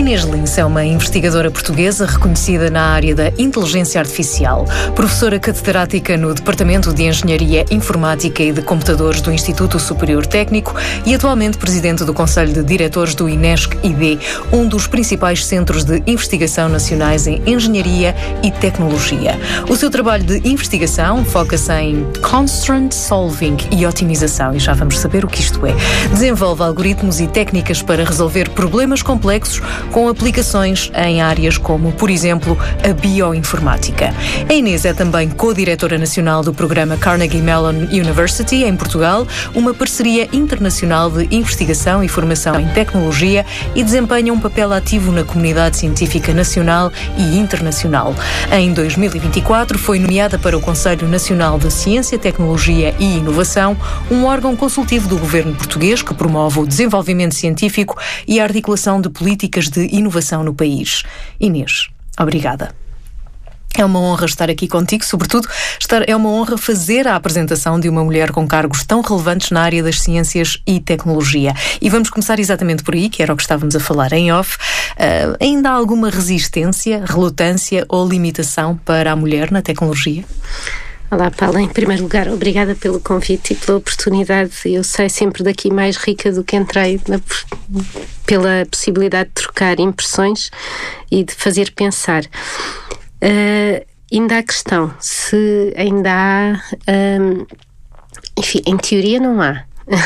Inês Lins é uma investigadora portuguesa reconhecida na área da inteligência artificial, professora catedrática no Departamento de Engenharia Informática e de Computadores do Instituto Superior Técnico e atualmente presidente do Conselho de Diretores do INESC-ID, um dos principais centros de investigação nacionais em engenharia e tecnologia. O seu trabalho de investigação foca-se em constraint solving e otimização, e já vamos saber o que isto é. Desenvolve algoritmos e técnicas para resolver problemas complexos com aplicações em áreas como, por exemplo, a bioinformática. A Inês é também co-diretora nacional do programa Carnegie Mellon University, em Portugal, uma parceria internacional de investigação e formação em tecnologia, e desempenha um papel ativo na comunidade científica nacional e internacional. Em 2024, foi nomeada para o Conselho Nacional de Ciência, Tecnologia e Inovação, um órgão consultivo do governo português que promove o desenvolvimento científico e a articulação de políticas de inovação no país. Inês, obrigada. É uma honra estar aqui contigo, sobretudo é uma honra fazer a apresentação de uma mulher com cargos tão relevantes na área das ciências e tecnologia. E vamos começar exatamente por aí, que era o que estávamos a falar em off. Ainda há alguma resistência, relutância ou limitação para a mulher na tecnologia? Olá, Paula. Em primeiro lugar, obrigada pelo convite e pela oportunidade. Eu saio sempre daqui mais rica do que entrei, pela possibilidade de trocar impressões e de fazer pensar. Ainda há questão, se ainda há... enfim, em teoria não há.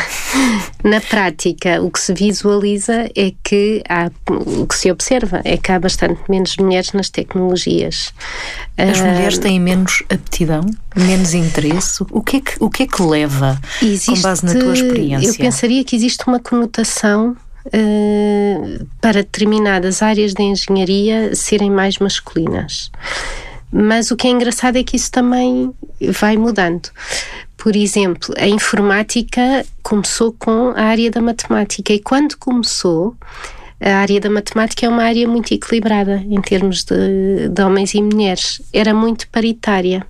Na prática, o que se visualiza é que o que se observa é que há bastante menos mulheres nas tecnologias. As mulheres têm menos aptidão, menos interesse? O que é que leva, com base na tua experiência? Eu pensaria que existe uma conotação para determinadas áreas da engenharia serem mais masculinas. Mas o que é engraçado é que isso também vai mudando. Por exemplo, a informática começou com a área da matemática, e quando começou, a área da matemática é uma área muito equilibrada em termos de homens e mulheres. Era muito paritária.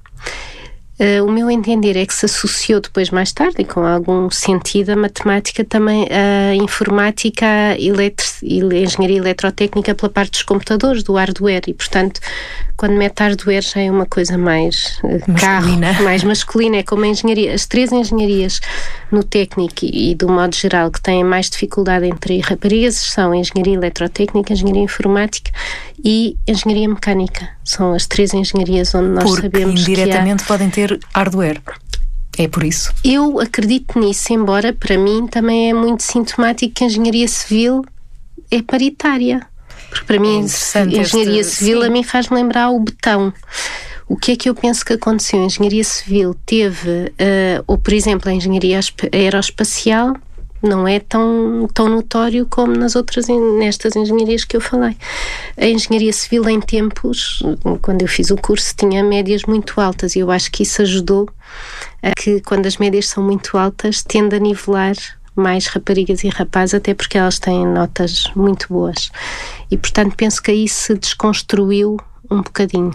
O meu entender é que se associou depois, mais tarde, e com algum sentido, a matemática também, a informática e a engenharia eletrotécnica pela parte dos computadores, do hardware, e portanto, quando mete hardware já é uma coisa mais masculina. Mais masculina. É como a engenharia. As três engenharias no técnico e do modo geral que têm mais dificuldade entre raparigas são a engenharia eletrotécnica, a engenharia informática e a engenharia mecânica. São as três engenharias onde nós sabemos que indiretamente podem ter hardware. É por isso? Eu acredito nisso, embora para mim também é muito sintomático que a engenharia civil é paritária. Porque para mim, a engenharia civil, sim, a mim faz-me lembrar o betão. O que é que eu penso que aconteceu? A engenharia civil teve, ou por exemplo, a engenharia aeroespacial não é tão notório como nestas engenharias que eu falei. A engenharia civil, em tempos, quando eu fiz o curso, tinha médias muito altas, e eu acho que isso ajudou a que, quando as médias são muito altas, tende a nivelar mais raparigas e rapazes, até porque elas têm notas muito boas. E, portanto, penso que aí se desconstruiu um bocadinho.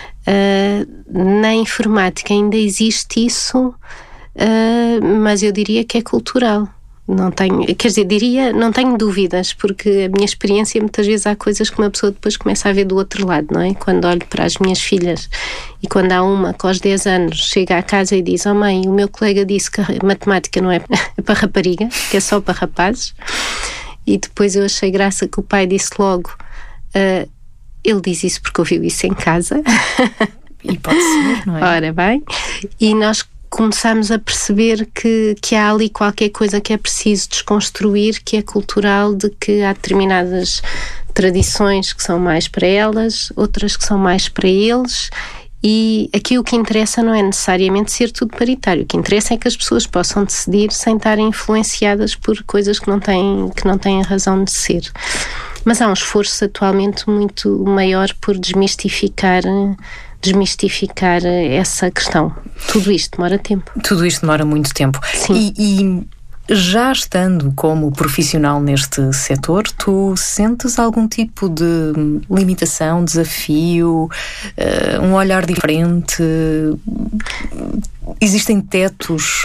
Na informática ainda existe isso, mas eu diria que é cultural. Não tenho dúvidas, porque a minha experiência, muitas vezes há coisas que uma pessoa depois começa a ver do outro lado, não é? Quando olho para as minhas filhas, e quando há uma que aos 10 anos chega à casa e diz: mãe, o meu colega disse que a matemática não é para rapariga, que é só para rapazes. E depois eu achei graça que o pai disse logo: ele diz isso porque ouviu isso em casa. E pode ser, não é? Ora bem, e nós começamos a perceber que há ali qualquer coisa que é preciso desconstruir, que é cultural, de que há determinadas tradições que são mais para elas, outras que são mais para eles, e aqui o que interessa não é necessariamente ser tudo paritário. O que interessa é que as pessoas possam decidir sem estarem influenciadas por coisas que não têm razão de ser. Mas há um esforço atualmente muito maior por desmistificar essa questão. Tudo isto demora tempo. Tudo isto demora muito tempo. Sim. E já estando como profissional neste setor, tu sentes algum tipo de limitação, desafio, um olhar diferente? Existem tetos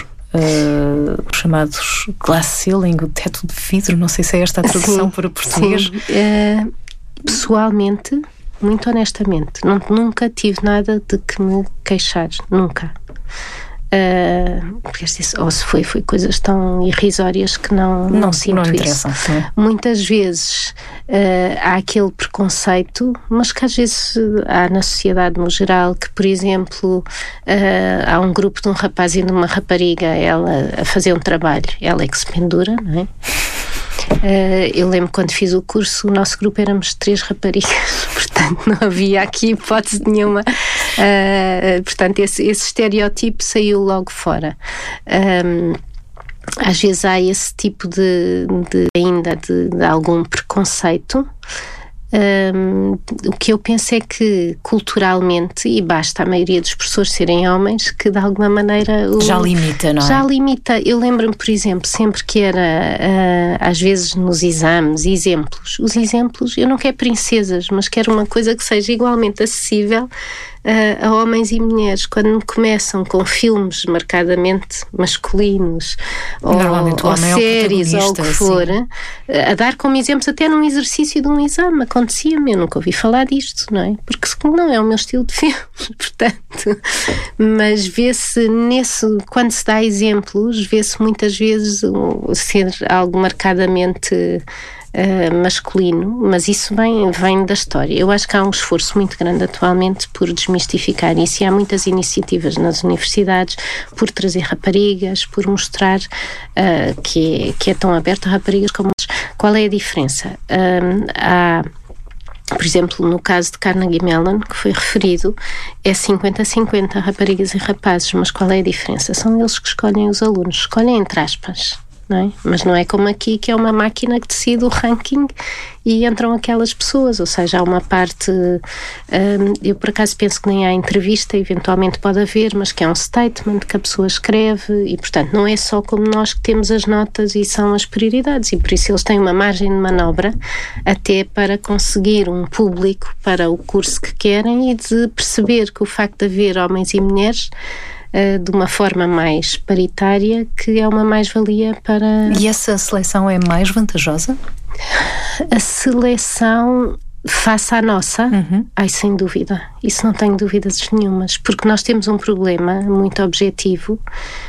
chamados glass ceiling, o teto de vidro, não sei se é esta a tradução para português. Sim. pessoalmente, muito honestamente, nunca tive nada de que me queixar, nunca. Porque ou se foi coisas tão irrisórias que não sinto isso. Muitas vezes há aquele preconceito, mas que às vezes há na sociedade no geral, que, por exemplo, há um grupo de um rapaz e de uma rapariga, ela a fazer um trabalho, ela é que se pendura, não é? Eu lembro quando fiz o curso, o nosso grupo éramos 3 raparigas, portanto não havia aqui hipótese nenhuma. Portanto, esse estereótipo saiu logo fora. Às vezes há esse tipo de algum preconceito. O que eu penso é que culturalmente, e basta a maioria dos professores serem homens, que de alguma maneira já limita, não é? Já limita. Eu lembro-me, por exemplo, sempre que era às vezes nos exames, os exemplos, eu não quero princesas, mas quero uma coisa que seja igualmente acessível a homens e mulheres. Quando me começam com filmes marcadamente masculinos ou séries ou o que for, a dar como exemplos até num exercício de um exame, acontecia-me, eu nunca ouvi falar disto, não é? Porque não é o meu estilo de filmes, portanto, mas vê-se quando se dá exemplos, vê-se muitas vezes ser algo marcadamente masculino, mas isso vem da história. Eu acho que há um esforço muito grande atualmente por desmistificar isso, e há muitas iniciativas nas universidades por trazer raparigas, por mostrar que é tão aberto a raparigas como outras. Qual é a diferença? Há, por exemplo, no caso de Carnegie Mellon, que foi referido, é 50-50 raparigas e rapazes, mas qual é a diferença? São eles que escolhem os alunos, escolhem entre aspas. Não é? Mas não é como aqui, que é uma máquina que decide o ranking e entram aquelas pessoas, ou seja, há uma parte, eu por acaso penso que nem há entrevista, eventualmente pode haver, mas que é um statement que a pessoa escreve e, portanto, não é só como nós que temos as notas e são as prioridades, e por isso eles têm uma margem de manobra até para conseguir um público para o curso que querem, e de perceber que o facto de haver homens e mulheres de uma forma mais paritária, que é uma mais-valia para... E essa seleção é mais vantajosa? A seleção face à nossa? Ai, sem dúvida. Isso não tenho dúvidas nenhumas, porque nós temos um problema muito objetivo,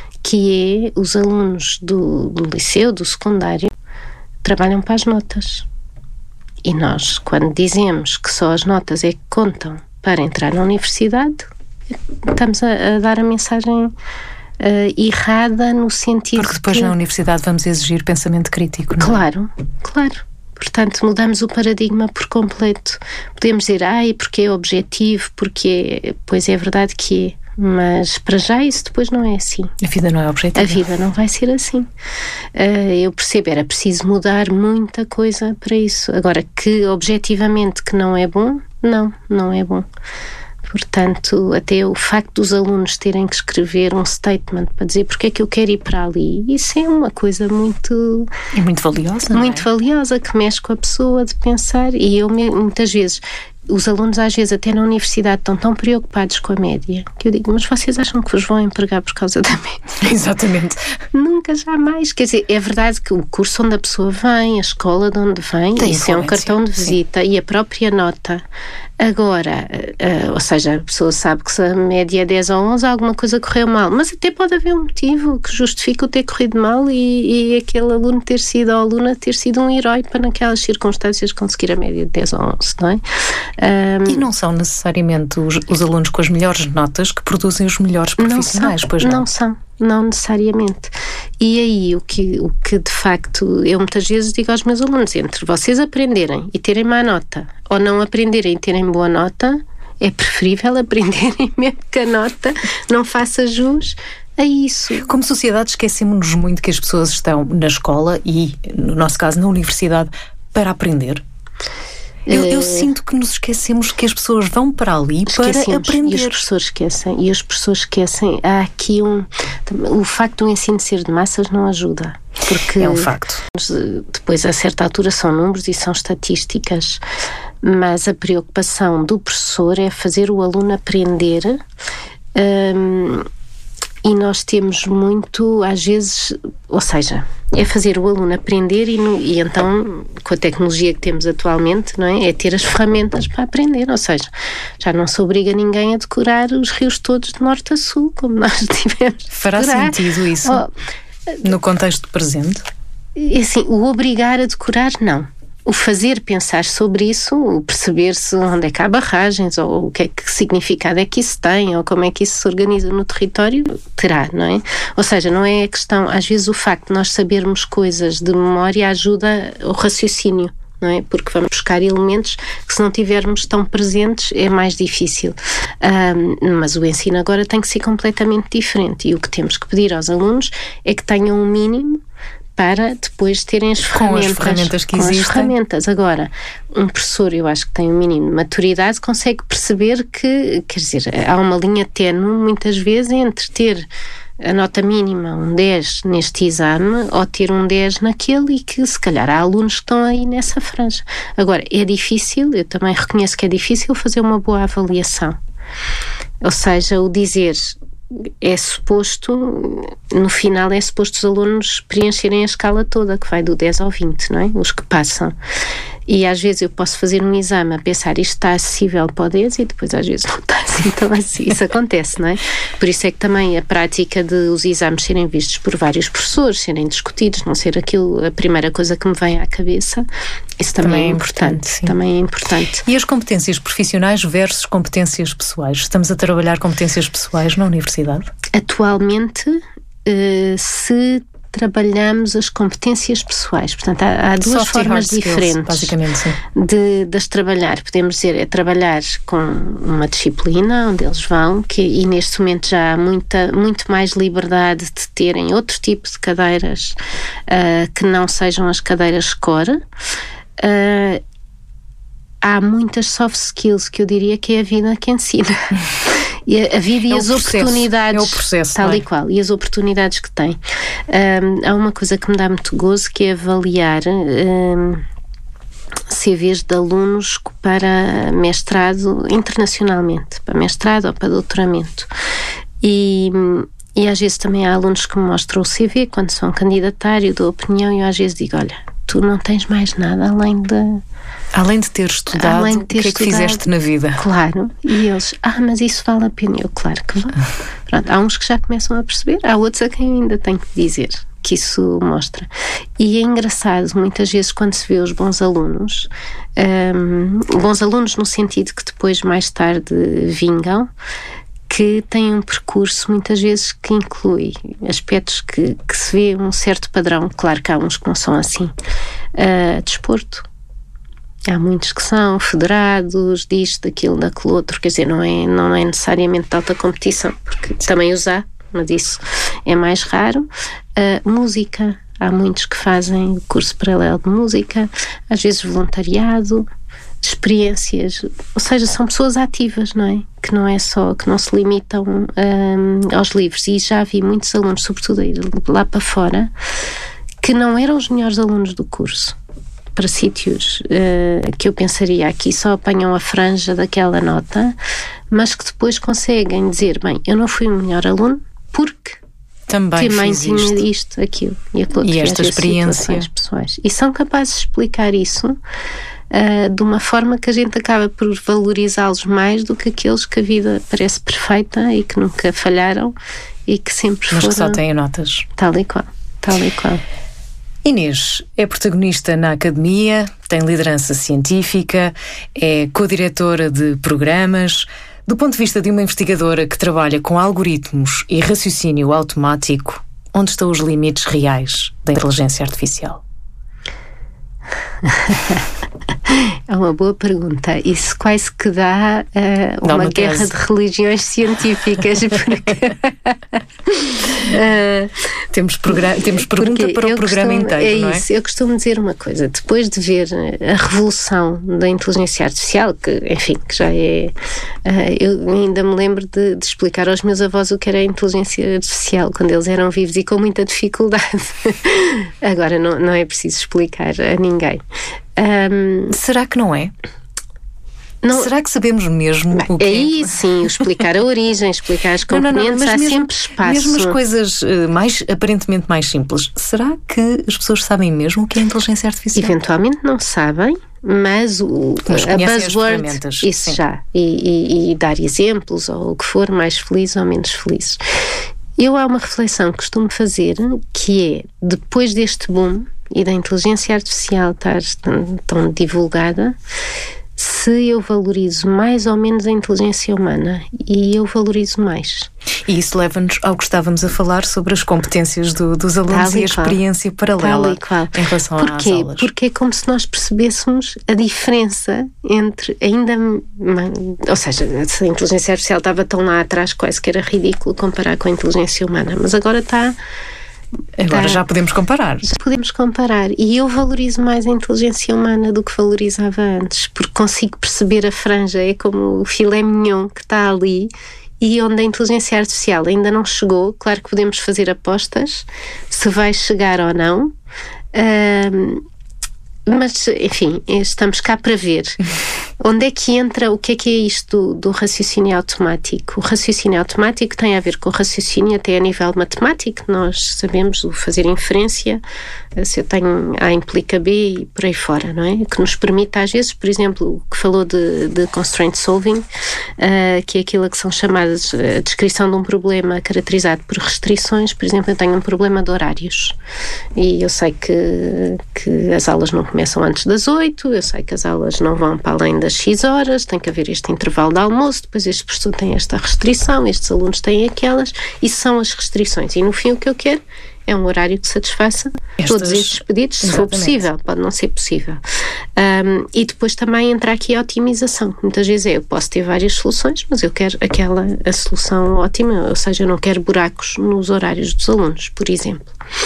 que é os alunos do liceu, do secundário, trabalham para as notas. E nós, quando dizemos que só as notas é que contam para entrar na universidade, estamos a dar a mensagem errada, no sentido porque depois na universidade vamos exigir pensamento crítico, não é? Claro. Portanto, mudamos o paradigma por completo. Podemos dizer, porque é objetivo, pois é verdade que é, mas para já isso depois não é assim. A vida não é objetiva. A vida não vai ser assim. Eu percebo, era preciso mudar muita coisa para isso. Agora, que objetivamente que não é bom, não é bom. Portanto, até o facto dos alunos terem que escrever um statement para dizer porque é que eu quero ir para ali, isso é uma coisa muito... E muito valiosa, muito valiosa, que mexe com a pessoa de pensar. E eu, muitas vezes, os alunos às vezes até na universidade estão tão preocupados com a média, que eu digo, mas vocês acham que vos vão empregar por causa da média? Exatamente. Nunca, jamais. Quer dizer, é verdade que o curso onde a pessoa vem, a escola de onde vem, isso é um cartão de visita, e a própria nota. Agora, ou seja, a pessoa sabe que se a média é 10 ou 11, alguma coisa correu mal, mas até pode haver um motivo que justifique o ter corrido mal e aquele aluno ter sido, ou aluna ter sido um herói para naquelas circunstâncias conseguir a média de 10 ou 11, não é? E não são necessariamente os alunos com as melhores notas que produzem os melhores profissionais, pois não? Não são. Não necessariamente. E aí o que de facto eu muitas vezes digo aos meus alunos, entre vocês aprenderem e terem má nota ou não aprenderem e terem boa nota, é preferível aprenderem mesmo que a nota não faça jus a isso. Como sociedade esquecemos-nos muito que as pessoas estão na escola e, no nosso caso, na universidade, para aprender. Eu sinto que nos esquecemos que as pessoas vão para ali para aprender. E os professores esquecem. Há aqui o facto do ensino ser de massas não ajuda. Porque é um facto. Depois, a certa altura, são números e são estatísticas. Mas a preocupação do professor é fazer o aluno aprender. E nós temos muito, às vezes, ou seja, é fazer o aluno aprender e então, com a tecnologia que temos atualmente, não é ter as ferramentas para aprender, ou seja, já não se obriga ninguém a decorar os rios todos de norte a sul, como nós tivemos. Fará sentido isso no contexto presente? Assim, o obrigar a decorar, não. O fazer pensar sobre isso, o perceber-se onde é que há barragens, ou o que é que significado é que isso tem, ou como é que isso se organiza no território, terá, não é? Ou seja, não é a questão, às vezes o facto de nós sabermos coisas de memória ajuda o raciocínio, não é? Porque vamos buscar elementos que, se não tivermos tão presentes, é mais difícil. Mas o ensino agora tem que ser completamente diferente, e o que temos que pedir aos alunos é que tenham um mínimo para depois terem as ferramentas. Com as ferramentas que existem. As ferramentas. Agora, um professor, eu acho que tem um mínimo de maturidade, consegue perceber que, quer dizer, há uma linha ténue, muitas vezes, entre ter a nota mínima, um 10 neste exame, ou ter um 10 naquele, e que se calhar há alunos que estão aí nessa franja. Agora, é difícil, eu também reconheço que é difícil fazer uma boa avaliação. Ou seja, o dizer... é suposto, no final é suposto os alunos preencherem a escala toda, que vai do 10 ao 20, não é? Os que passam. E às vezes eu posso fazer um exame a pensar isto está acessível para o 10 e depois às vezes não está assim tão assim. Isso acontece, não é? Por isso é que também a prática de os exames serem vistos por vários professores, serem discutidos, não ser aquilo a primeira coisa que me vem à cabeça, isso também é importante. Também é importante. E as competências profissionais versus competências pessoais? Estamos a trabalhar competências pessoais na universidade? Atualmente, se trabalhamos as competências pessoais, portanto há duas formas diferentes, basicamente, sim, de as trabalhar. Podemos dizer, é trabalhar com uma disciplina onde eles vão, e neste momento já há muito mais liberdade de terem outro tipo de cadeiras que não sejam as cadeiras core. Há muitas soft skills que eu diria que é a vida que ensina. E a vida e as oportunidades, é o processo, tal e qual, e as oportunidades que tem. Há uma coisa que me dá muito gozo, que é avaliar CVs de alunos para mestrado internacionalmente, para mestrado ou para doutoramento. E às vezes também há alunos que me mostram o CV quando são candidatar, eu dou opinião, e eu às vezes digo, olha, tu não tens mais nada além de ter estudado, o que é que fizeste na vida? Claro. E eles, mas isso vale a pena. Eu, claro que vale. Pronto, há uns que já começam a perceber, há outros a quem eu ainda tenho que dizer que isso mostra. E é engraçado, muitas vezes, quando se vê os bons alunos no sentido que depois, mais tarde, vingam, que têm um percurso, muitas vezes, que inclui aspectos que se vê um certo padrão. Claro que há uns que não são assim. Desporto. Há muitos que são federados, disto, daquilo, daquele outro, quer dizer, não é necessariamente de alta competição, porque também os há, mas isso é mais raro. Música, há muitos que fazem curso paralelo de música, às vezes voluntariado, experiências, ou seja, são pessoas ativas, não é? Que não se limitam aos livros. E já vi muitos alunos, sobretudo aí lá para fora, que não eram os melhores alunos do curso, para sítios que eu pensaria aqui só apanham a franja daquela nota, mas que depois conseguem dizer, bem, eu não fui o melhor aluno porque também tinha isto, aquilo e aquilo, e esta experiência pessoais. E são capazes de explicar isso de uma forma que a gente acaba por valorizá-los mais do que aqueles que a vida parece perfeita e que nunca falharam e que sempre mas foram... que só têm notas. Tal e qual. Inês é protagonista na academia, tem liderança científica, é co-diretora de programas. Do ponto de vista de uma investigadora que trabalha com algoritmos e raciocínio automático, onde estão os limites reais da inteligência artificial? É uma boa pergunta. Isso quase que dá uma guerra de religiões científicas. Porque temos pergunta para o programa inteiro, não é? Isso. Eu costumo dizer uma coisa. Depois de ver a revolução da inteligência artificial, que já é... eu ainda me lembro de explicar aos meus avós o que era a inteligência artificial quando eles eram vivos e com muita dificuldade. Agora não é preciso explicar a ninguém. Será que não é? Será que sabemos mesmo o que aí sim, explicar a origem, explicar as componentes, há sempre espaço. Mesmo as coisas aparentemente mais simples, será que as pessoas sabem mesmo o que é inteligência artificial? Eventualmente não sabem, mas a buzzword, isso sim. Já, e dar exemplos, ou o que for, mais felizes ou menos felizes. Há uma reflexão que costumo fazer, que é, depois deste boom e da inteligência artificial estar tão divulgada, se eu valorizo mais ou menos a inteligência humana, e eu valorizo mais. E isso leva-nos ao que estávamos a falar sobre as competências dos alunos e a experiência paralela em relação às aulas. Porque é como se nós percebêssemos a diferença entre ou seja, se a inteligência artificial estava tão lá atrás, quase que era ridículo comparar com a inteligência humana, mas agora está... Agora já podemos comparar. Já podemos comparar. E eu valorizo mais a inteligência humana do que valorizava antes, porque consigo perceber a franja, é como o filé mignon que está ali, e onde a inteligência artificial ainda não chegou. Claro que podemos fazer apostas se vai chegar ou não, mas enfim, estamos cá para ver. Onde é que entra, o que é isto do raciocínio automático? O raciocínio automático tem a ver com o raciocínio até a nível matemático. Nós sabemos o fazer inferência, se eu tenho A implica B e por aí fora, não é? Que nos permite às vezes, por exemplo, o que falou de constraint solving, que é aquilo que são chamadas a descrição de um problema caracterizado por restrições. Por exemplo, eu tenho um problema de horários e eu sei que as aulas não começam antes das 8, eu sei que as aulas não vão para além das X horas, tem que haver este intervalo de almoço, depois este professor tem esta restrição, estes alunos têm aquelas, e são as restrições. E no fim o que eu quero é um horário que satisfaça todos estes pedidos, se for possível, pode não ser possível. E depois também entra aqui a otimização. Muitas vezes eu posso ter várias soluções, mas eu quero a solução ótima, ou seja, eu não quero buracos nos horários dos alunos, por exemplo.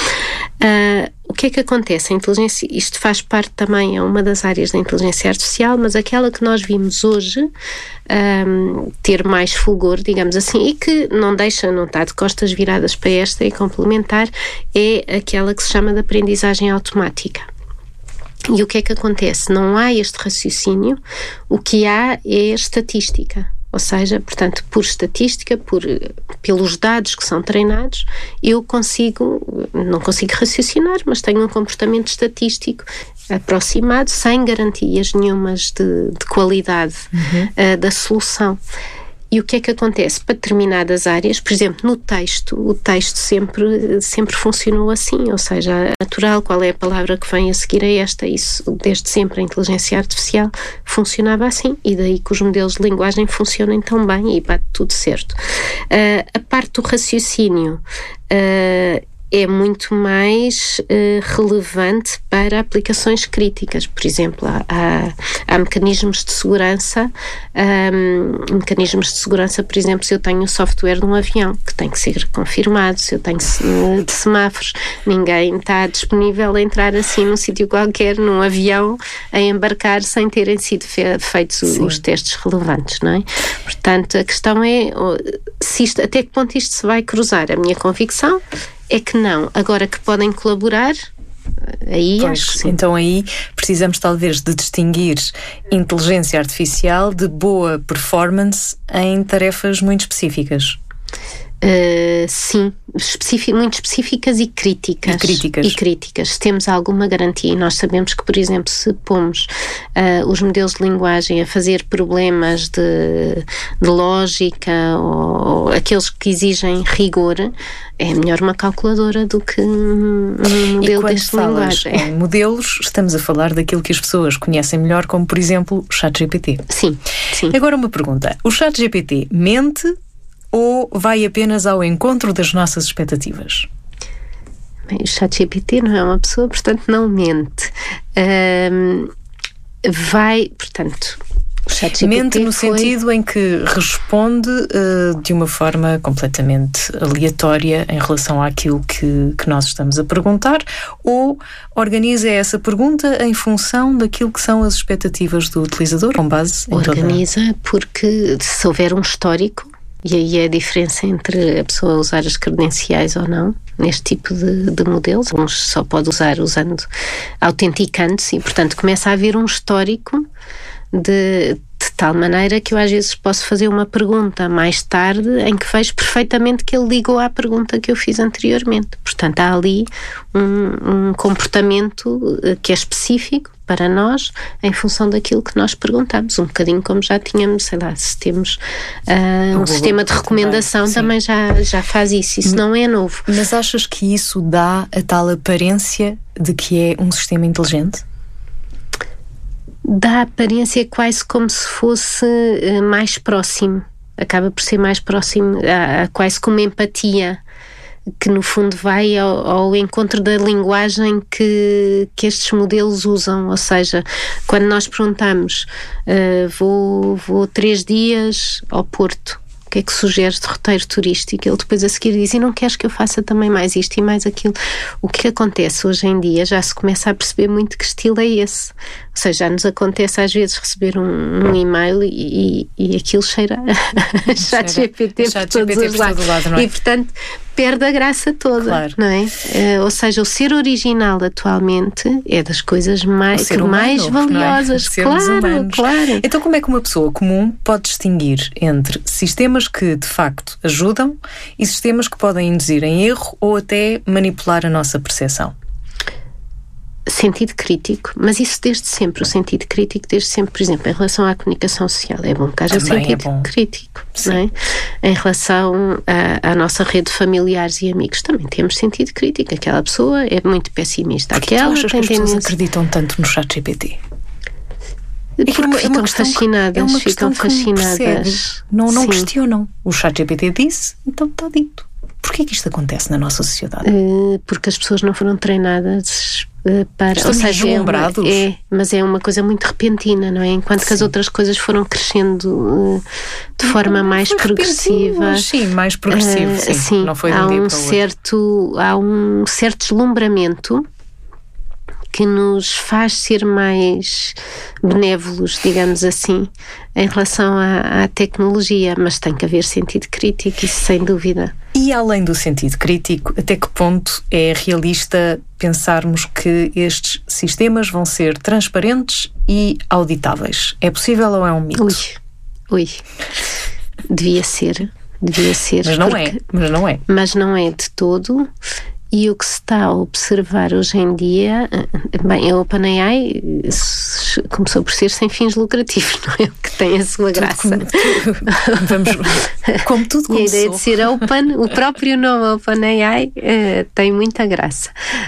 O que é que acontece? A inteligência, isto faz parte também, é uma das áreas da inteligência artificial, mas aquela que nós vimos hoje ter mais fulgor, digamos assim, e que não está de costas viradas para esta e complementar, é aquela que se chama de aprendizagem automática. E o que é que acontece? Não há este raciocínio, o que há é estatística. Ou seja, portanto, por estatística, pelos dados que são treinados, eu não consigo raciocinar, mas tenho um comportamento estatístico aproximado, sem garantias nenhumas de qualidade da solução. E o que é que acontece? Para determinadas áreas, por exemplo, no texto, o texto sempre funcionou assim, ou seja, natural, qual é a palavra que vem a seguir a esta, isso desde sempre a inteligência artificial funcionava assim, e daí que os modelos de linguagem funcionem tão bem e bate tudo certo. A parte do raciocínio é muito mais relevante para aplicações críticas. Por exemplo, há mecanismos de segurança, por exemplo, se eu tenho o software de um avião que tem que ser confirmado, se eu tenho de semáforos, ninguém está disponível a entrar assim num sítio qualquer, num avião, a embarcar sem terem sido feitos os testes relevantes, não é? Portanto, a questão é até que ponto isto se vai cruzar. A minha convicção é que não. Agora que podem colaborar, aí acho que sim. Então aí precisamos talvez de distinguir inteligência artificial de boa performance em tarefas muito específicas. Sim, muito específicas e críticas. E críticas. Temos alguma garantia, e nós sabemos que, por exemplo, se pomos os modelos de linguagem a fazer problemas de lógica ou aqueles que exigem rigor, é melhor uma calculadora do que um modelo deste linguagem. Em modelos, estamos a falar daquilo que as pessoas conhecem melhor, como, por exemplo, o ChatGPT. Sim. Agora uma pergunta. O ChatGPT mente ou vai apenas ao encontro das nossas expectativas? Bem, o ChatGPT não é uma pessoa, portanto não mente. Portanto, o ChatGPT mente no sentido em que responde de uma forma completamente aleatória em relação àquilo que nós estamos a perguntar, ou organiza essa pergunta em função daquilo que são as expectativas do utilizador, com base em Organiza porque se houver um histórico, e aí é a diferença entre a pessoa usar as credenciais ou não, neste tipo de modelos. Uns só pode usar usando autenticando-se e, portanto, começa a haver um histórico de tal maneira que eu às vezes posso fazer uma pergunta mais tarde em que vejo perfeitamente que ele ligou à pergunta que eu fiz anteriormente. Portanto, há ali um comportamento que é específico para nós em função daquilo que nós perguntamos. Um bocadinho como já tínhamos, sei lá, se temos um sistema de recomendação também já faz isso. Isso não é novo. Mas achas que isso dá a tal aparência de que é um sistema inteligente? Dá a aparência quase como se fosse mais próximo. Acaba por ser mais próximo, quase como empatia, que no fundo vai ao encontro da linguagem que estes modelos usam. Ou seja, quando nós perguntamos vou 3 dias ao Porto, o que é que sugeres de roteiro turístico? Ele depois a seguir diz, e não queres que eu faça também mais isto e mais aquilo? O que acontece hoje em dia, já se começa a perceber muito que estilo é esse. Ou seja, já nos acontece às vezes receber um e-mail e aquilo cheira a ChatGPT por todos os lados. Não é? E portanto perde a graça toda, claro. Não é? Ou seja, o ser original atualmente é das coisas mais valiosas. É? Claro. Então como é que uma pessoa comum pode distinguir entre sistemas que de facto ajudam e sistemas que podem induzir em erro ou até manipular a nossa percepção? Sentido crítico, mas isso desde sempre, o sentido crítico desde sempre, por exemplo, em relação à comunicação social, é bom que haja sentido crítico, não é? Em relação à nossa rede de familiares e amigos, também temos sentido crítico. Aquela pessoa é muito pessimista. Porque tu achas que as pessoas acreditam tanto no ChatGPT? Ficam fascinadas. Não questionam. O ChatGPT disse, então está dito. Porquê que isto acontece na nossa sociedade? Porque as pessoas não foram treinadas para... Estamos deslumbrados. Mas é uma coisa muito repentina, não é? Enquanto que as outras coisas foram crescendo de forma mais progressiva. Sim, mais progressivo, sim. Não foi de um dia para o outro. Há um certo deslumbramento que nos faz ser mais benévolos, digamos assim, em relação à tecnologia, mas tem que haver sentido crítico, isso sem dúvida. E além do sentido crítico, até que ponto é realista pensarmos que estes sistemas vão ser transparentes e auditáveis? É possível ou é um mito? Ui. Devia ser. Mas não é de todo. E o que se está a observar hoje em dia, bem, a OpenAI começou por ser sem fins lucrativos, não é? O que tem a sua graça. Como tudo começou. E a ideia de ser open, o próprio nome OpenAI tem muita graça.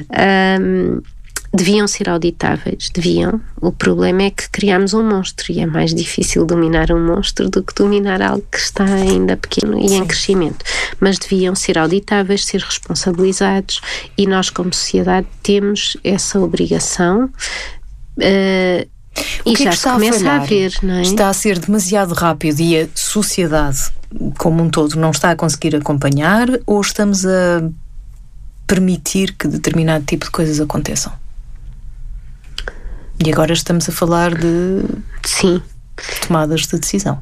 Deviam ser auditáveis, deviam. O problema é que criámos um monstro e é mais difícil dominar um monstro do que dominar algo que está ainda pequeno e em crescimento. Mas deviam ser auditáveis, ser responsabilizados e nós como sociedade temos essa obrigação e já se começa a ver, não é? Está a ser demasiado rápido e a sociedade como um todo não está a conseguir acompanhar ou estamos a permitir que determinado tipo de coisas aconteçam? E agora estamos a falar de tomadas de decisão.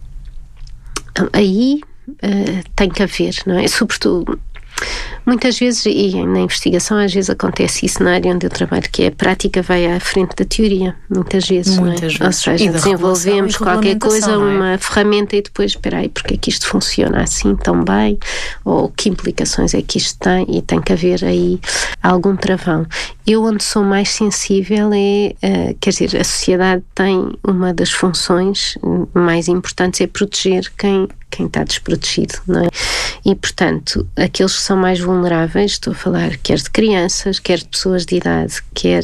Aí tem que haver, não é? Sobretudo, muitas vezes, e na investigação às vezes acontece isso na área onde eu trabalho, que é a prática vai à frente da teoria, muitas vezes. Ou seja, desenvolvemos qualquer coisa, uma ferramenta e depois, espera aí, porque é que isto funciona assim tão bem? Ou que implicações é que isto tem? E tem que haver aí algum travão. Eu onde sou mais sensível quer dizer, a sociedade tem uma das funções mais importantes é proteger quem está desprotegido, não é? E, portanto, aqueles que são mais vulneráveis, estou a falar quer de crianças, quer de pessoas de idade, quer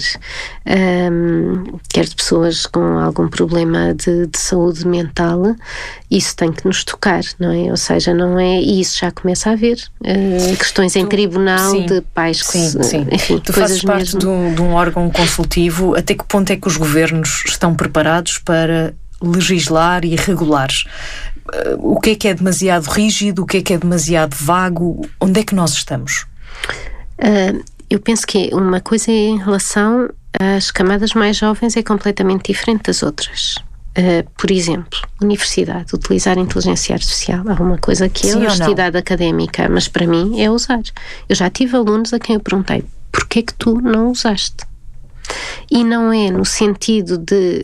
de pessoas com algum problema de saúde mental, isso tem que nos tocar, não é? Ou seja, não é... E isso já começa a haver questões em tribunal de pais que... Enfim, tu fazes parte de um órgão consultivo. Até que ponto é que os governos estão preparados para legislar e regular? O que é demasiado rígido? O que é demasiado vago? Onde é que nós estamos? Eu penso que uma coisa em relação às camadas mais jovens é completamente diferente das outras. Por exemplo, universidade, utilizar a inteligência artificial. Há uma coisa que é a honestidade académica, mas para mim é usar. Eu já tive alunos a quem eu perguntei: porquê é que tu não usaste? E não é no sentido de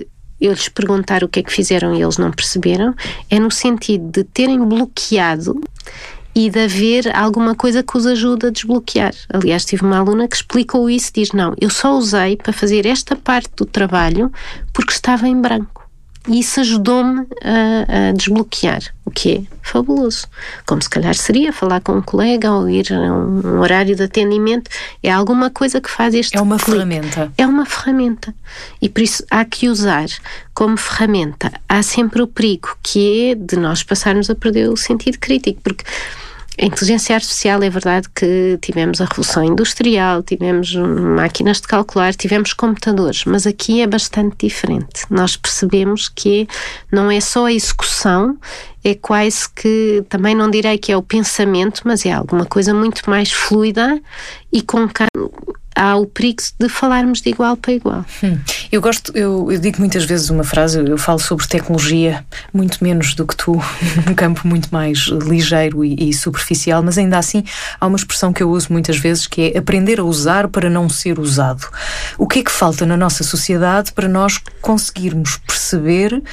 eu lhes perguntar o que é que fizeram e eles não perceberam, é no sentido de terem bloqueado e de haver alguma coisa que os ajude a desbloquear. Aliás, tive uma aluna que explicou isso, diz, não, eu só usei para fazer esta parte do trabalho porque estava em branco. E isso ajudou-me a desbloquear, o que é fabuloso. Como se calhar seria falar com um colega ou ir a um horário de atendimento. É alguma coisa que faz este É uma clique. ferramenta. É uma ferramenta. E por isso há que usar como ferramenta. Há sempre o perigo que é de nós passarmos a perder o sentido crítico, porque a inteligência artificial, é verdade que tivemos a revolução industrial, tivemos máquinas de calcular, tivemos computadores, mas aqui é bastante diferente. Nós percebemos que não é só a execução, é quase que, também não direi que é o pensamento, mas é alguma coisa muito mais fluida e com há o perigo de falarmos de igual para igual. Eu digo muitas vezes uma frase, eu falo sobre tecnologia muito menos do que tu, num campo muito mais ligeiro e superficial, mas ainda assim há uma expressão que eu uso muitas vezes, que é aprender a usar para não ser usado. O que é que falta na nossa sociedade para nós conseguirmos perceber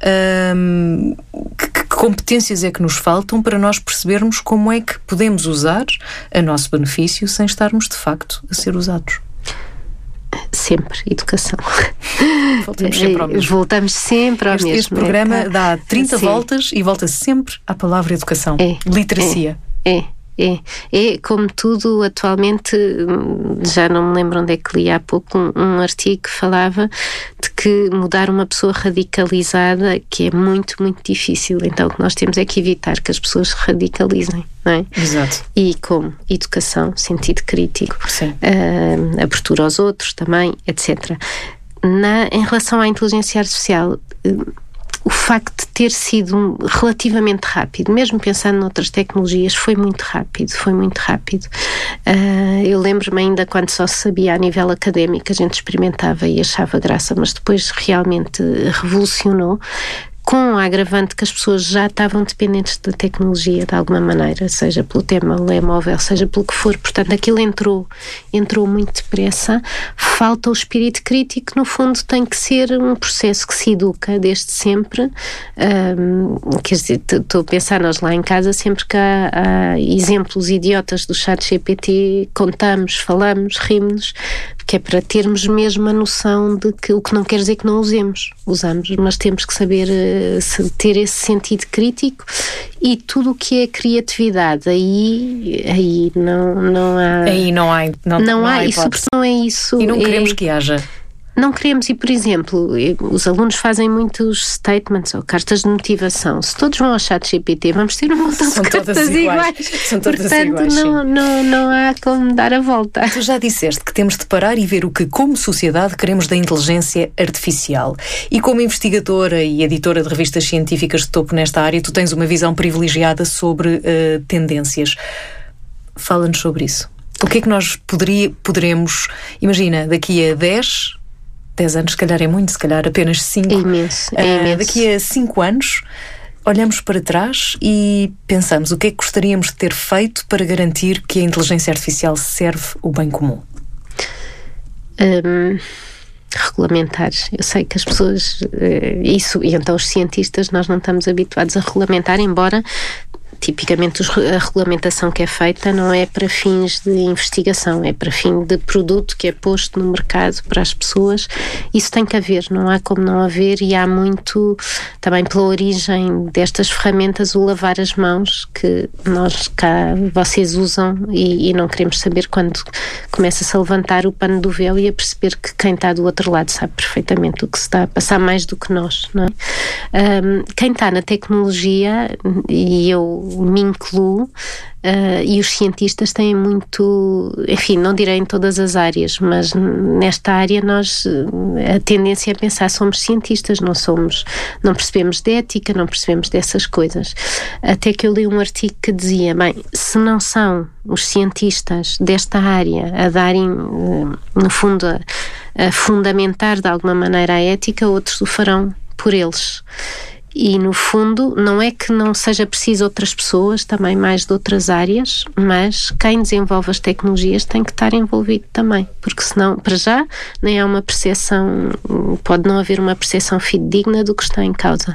que competências é que nos faltam para nós percebermos como é que podemos usar a nosso benefício sem estarmos de facto a ser usados? Sempre educação. Voltamos sempre ao mesmo. Voltamos sempre ao mesmo. Este programa dá 30 voltas e volta sempre à palavra educação. Literacia. É como tudo atualmente, já não me lembro onde é que li há pouco um artigo que falava de que mudar uma pessoa radicalizada, que é muito, muito difícil. Então o que nós temos é que evitar que as pessoas se radicalizem, não é? Exato. E como educação, sentido crítico, abertura aos outros também, etc. Em relação à inteligência artificial, o facto de ter sido relativamente rápido, mesmo pensando noutras tecnologias, foi muito rápido. Eu lembro-me ainda quando só se sabia a nível académico, a gente experimentava e achava graça, mas depois realmente revolucionou, com a agravante que as pessoas já estavam dependentes da tecnologia de alguma maneira, seja pelo telemóvel, seja pelo que for. Portanto, aquilo entrou muito depressa. Falta o espírito crítico, no fundo tem que ser um processo que se educa desde sempre. Quer dizer, estou a pensar, nós lá em casa, sempre que há exemplos idiotas do ChatGPT, contamos, falamos, rimos-nos, que é para termos mesmo a noção de que o que não quer dizer que não usamos, mas temos que saber ter esse sentido crítico e tudo o que é criatividade, aí não há. Aí não há e sobre não é isso. E não queremos que haja. Não queremos, e por exemplo, os alunos fazem muitos statements ou cartas de motivação. Se todos vão ao ChatGPT, vamos ter um montão de cartas iguais. São todas Portanto, iguais. Não há como dar a volta. Tu já disseste que temos de parar e ver o que, como sociedade, queremos da inteligência artificial. E como investigadora e editora de revistas científicas de topo nesta área, tu tens uma visão privilegiada sobre tendências. Fala-nos sobre isso. O que é que nós poderemos, imagina, daqui a 10 anos, se calhar é muito, se calhar apenas 5. É imenso. Daqui a 5 anos, olhamos para trás e pensamos o que é que gostaríamos de ter feito para garantir que a inteligência artificial serve o bem comum? Regulamentar. Eu sei que as pessoas, e então os cientistas, nós não estamos habituados a regulamentar, embora tipicamente a regulamentação que é feita não é para fins de investigação, é para fim de produto que é posto no mercado para as pessoas. Isso tem que haver, não há como não haver, e há muito, também pela origem destas ferramentas, o lavar as mãos, que nós cá, vocês usam e não queremos saber quando começa-se a levantar o pano do véu e a perceber que quem está do outro lado sabe perfeitamente o que se está a passar, mais do que nós, não é? Quem está na tecnologia, e eu me incluo, e os cientistas têm muito, enfim, não direi em todas as áreas, mas nesta área a tendência é pensar, somos cientistas, não percebemos de ética, não percebemos dessas coisas. Até que eu li um artigo que dizia, bem, se não são os cientistas desta área a darem, no fundo, a fundamentar de alguma maneira a ética, outros o farão por eles. E no fundo não é que não seja preciso outras pessoas, também mais de outras áreas, mas quem desenvolve as tecnologias tem que estar envolvido também, porque senão, para já, nem há uma percepção, pode não haver uma percepção fidedigna do que está em causa.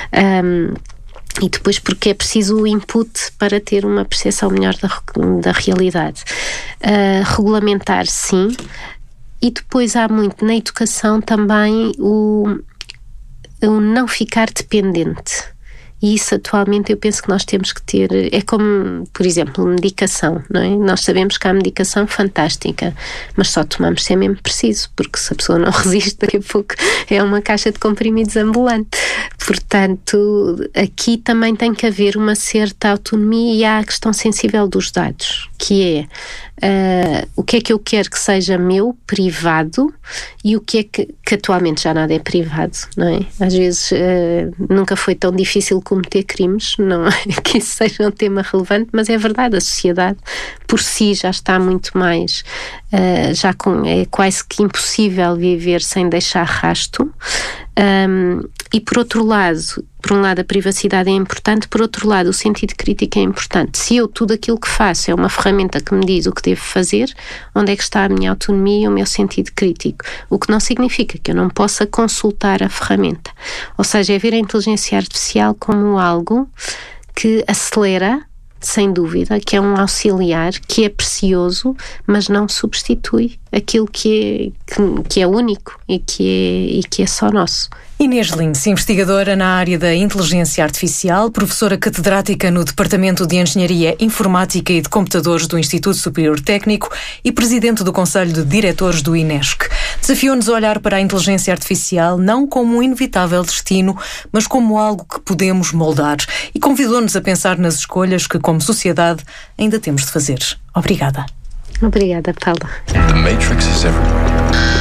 E depois porque é preciso o input para ter uma percepção melhor da realidade. Regulamentar, sim. E depois há muito na educação também o não ficar dependente. E isso atualmente eu penso que nós temos que ter, é como, por exemplo, medicação, não é? Nós sabemos que há medicação fantástica, mas só tomamos se é mesmo preciso, porque se a pessoa não resiste, daqui a pouco é uma caixa de comprimidos ambulante. Portanto, aqui também tem que haver uma certa autonomia e há a questão sensível dos dados, que é o que é que eu quero que seja meu, privado, e o que é que atualmente já nada é privado, não é? Às vezes nunca foi tão difícil cometer crimes, não é que isso seja um tema relevante, mas é verdade, a sociedade por si já está muito mais, é quase que impossível viver sem deixar rasto. E por outro lado, por um lado a privacidade é importante, por outro lado o sentido crítico é importante. Se eu tudo aquilo que faço é uma ferramenta que me diz o que devo fazer, onde é que está a minha autonomia e o meu sentido crítico? O que não significa que eu não possa consultar a ferramenta. Ou seja, é ver a inteligência artificial como algo que acelera, sem dúvida, que é um auxiliar, que é precioso, mas não substitui aquilo que é único e que é só nosso. Inês Lins, investigadora na área da inteligência artificial, professora catedrática no Departamento de Engenharia Informática e de Computadores do Instituto Superior Técnico e presidente do Conselho de Diretores do INESC. Desafiou-nos a olhar para a inteligência artificial não como um inevitável destino, mas como algo que podemos moldar, e convidou-nos a pensar nas escolhas que, como sociedade, ainda temos de fazer. Obrigada. Obrigada, Paula. The Matrix is everywhere.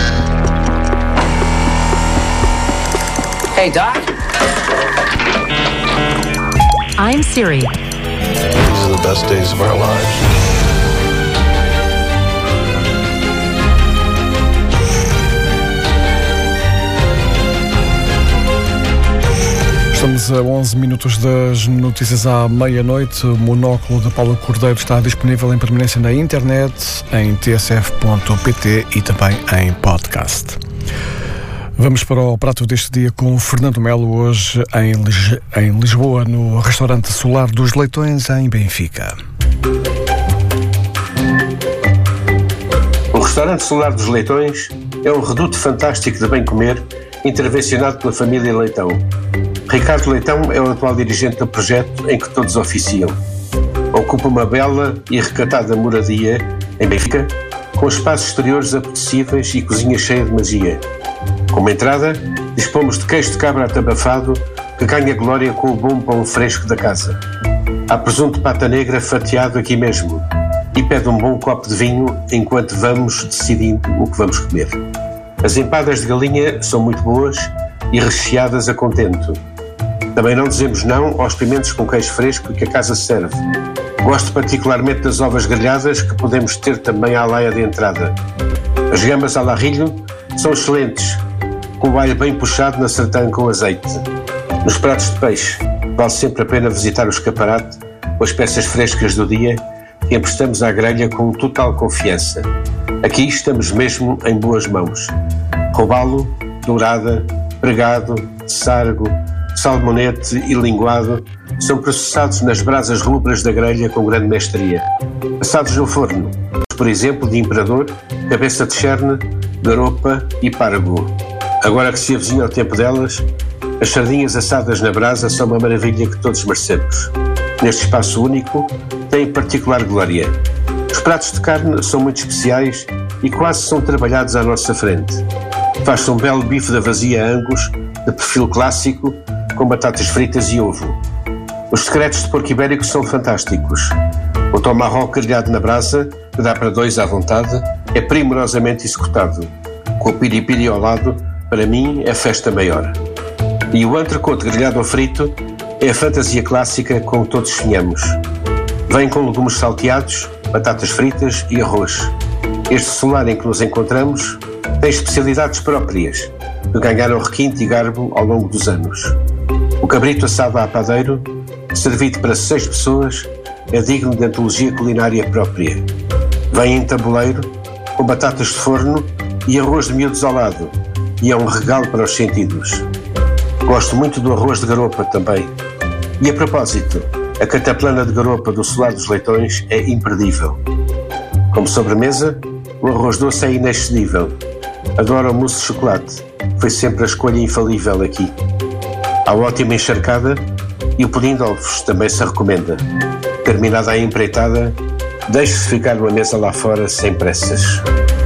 Hey, Doc. I'm Siri. These are the best days of our lives. Estamos a 11 minutos das notícias à meia-noite. O monóculo de Paula Cordeiro está disponível em permanência na internet, em tsf.pt e também em podcast. Vamos para o prato deste dia com o Fernando Melo, hoje em Lisboa, no restaurante Solar dos Leitões, em Benfica. O restaurante Solar dos Leitões é um reduto fantástico de bem comer, intervencionado pela família Leitão. Ricardo Leitão é o atual dirigente do projeto em que todos oficiam. Ocupa uma bela e recatada moradia em Benfica, com espaços exteriores apetecíveis e cozinha cheia de magia. Como entrada, dispomos de queijo de cabra atabafado que ganha glória com o bom pão fresco da casa. Há presunto de pata negra fatiado aqui mesmo e pede um bom copo de vinho enquanto vamos decidindo o que vamos comer. As empadas de galinha são muito boas e recheadas a contento. Também não dizemos não aos pimentos com queijo fresco que a casa serve. Gosto particularmente das ovas grelhadas que podemos ter também à laia de entrada. As gambas à larrilho são excelentes, com o alho bem puxado na sertã com azeite. Nos pratos de peixe, vale sempre a pena visitar o escaparate com as peças frescas do dia que emprestamos à grelha com total confiança. Aqui estamos mesmo em boas mãos. Robalo, dourada, pregado, sargo, salmonete e linguado são processados nas brasas rubras da grelha com grande mestria. Assados no forno, por exemplo, de imperador, cabeça de cherne, garopa e pargo. Agora que se avizinha o tempo delas, as sardinhas assadas na brasa são uma maravilha que todos merecemos. Neste espaço único, têm particular glória. Os pratos de carne são muito especiais e quase são trabalhados à nossa frente. Faz-se um belo bife da vazia Angus, de perfil clássico, com batatas fritas e ovo. Os secretos de porco ibérico são fantásticos. O tomahawk grelhado na brasa, que dá para dois à vontade, é primorosamente executado. Com o piripiri ao lado, para mim, é festa maior. E o entrecote grelhado ao frito é a fantasia clássica com que todos sonhamos. Vem com legumes salteados, batatas fritas e arroz. Este solar em que nos encontramos tem especialidades próprias, que ganharam requinte e garbo ao longo dos anos. O cabrito assado à padeiro, servido para 6 pessoas, é digno de antologia culinária própria. Vem em tabuleiro, com batatas de forno e arroz de miúdos ao lado, e é um regalo para os sentidos. Gosto muito do arroz de garopa também. E a propósito, a cataplana de garopa do Solar dos Leitões é imperdível. Como sobremesa, o arroz doce é inexcedível. Adoro a mousse de chocolate, foi sempre a escolha infalível aqui. Há ótima encharcada e o pudim de ovos também se recomenda. Terminada a empreitada, deixe-se ficar numa mesa lá fora sem pressas.